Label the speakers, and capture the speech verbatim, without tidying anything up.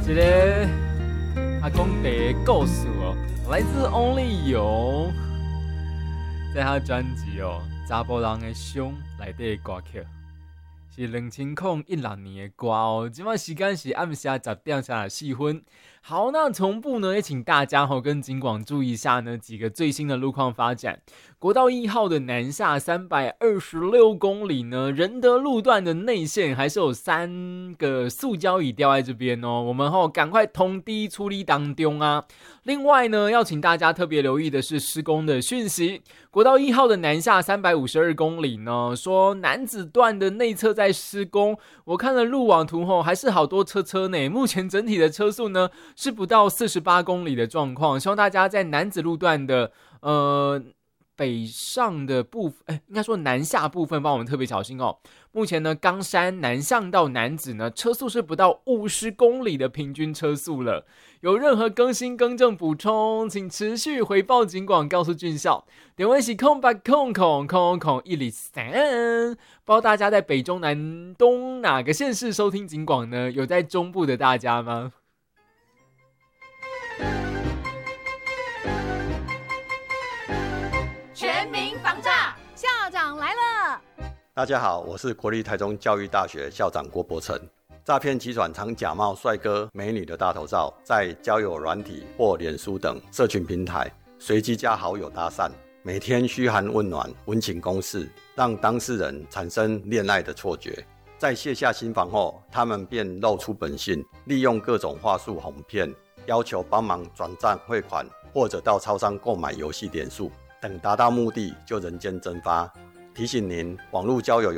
Speaker 1: 这个阿公的故事哦，来自 Only 有，在他专辑哦《查甫人的伤》内底的歌曲，是二零一六年的歌哦。今晚时间是暗下十点三十四分。好，那同步呢，也请大家吼跟警广注意一下呢几个最新的路况发展。国道一号的南下三百二十六公里呢，仁德路段的内线还是有三个塑胶椅掉在这边哦，我们吼赶快通知处理当中啊。另外呢，要请大家特别留意的是施工的讯息。国道一号的南下三百五十二公里呢，说楠梓段的内侧在施工，我看了路网图后，还是好多车车呢。目前整体的车速呢是不到四十八公里的状况，希望大家在楠梓路段的呃北上的部分，哎，应该说南下部分，帮我们特别小心哦。目前呢，冈山南向到楠梓呢，车速是不到五十公里的平均车速了。有任何更新、更正、补充，请持续回报警广，告诉军校。点位是空八空空空空一零三。不知道大家在北中南东哪个县市收听警广呢？有在中部的大家吗？
Speaker 2: 全民防诈，校长来了。
Speaker 3: 大家好，我是国立台中教育大学校长郭伯成。诈骗集团常假冒帅哥美女的大头照，在交友软体或脸书等社群平台随机加好友搭讪，每天嘘寒问暖、温情攻势，让当事人产生恋爱的错觉。在卸下心防后，他们便露出本性，利用各种话术哄骗，要求帮忙转账汇款，或者到超商购买游戏点数，等达到目的就人间蒸发。提醒您，网络交友